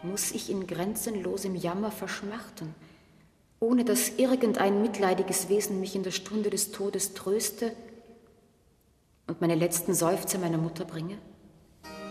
Muss ich in grenzenlosem Jammer verschmachten, ohne dass irgendein mitleidiges Wesen mich in der Stunde des Todes tröste und meine letzten Seufzer meiner Mutter bringe?